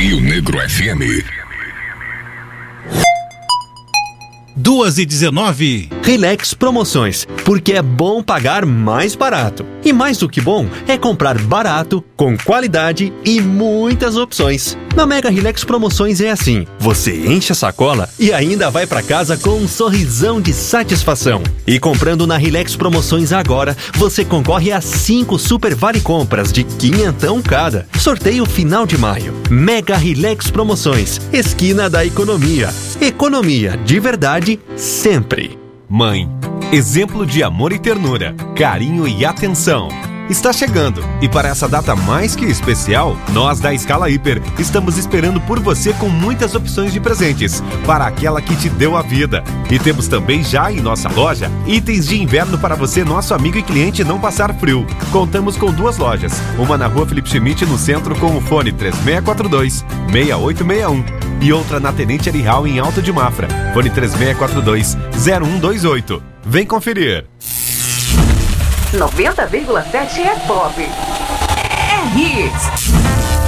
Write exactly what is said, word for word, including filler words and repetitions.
Rio Negro F M. duas e dezenove. Rilex Promoções, porque é bom pagar mais barato. E mais do que bom, é comprar barato, com qualidade e muitas opções. Na Mega Rilex Promoções é assim, você enche a sacola e ainda vai pra casa com um sorrisão de satisfação. E comprando na Rilex Promoções agora, você concorre a cinco Super Vale Compras de quinhentão cada. Sorteio final de maio. Mega Rilex Promoções, esquina da economia. Economia de verdade, sempre. Mãe, exemplo de amor e ternura, carinho e atenção. Está chegando e para essa data mais que especial, nós da Escala Hiper estamos esperando por você com muitas opções de presentes para aquela que te deu a vida. E temos também já em nossa loja itens de inverno para você, nosso amigo e cliente, não passar frio. Contamos com duas lojas, uma na rua Felipe Schmidt no centro com o fone três seis quatro dois, seis oito seis um e outra na Tenente Arihal em Alto de Mafra, fone três seis quatro dois, zero um dois oito. Vem conferir! noventa vírgula sete é pop. É hits.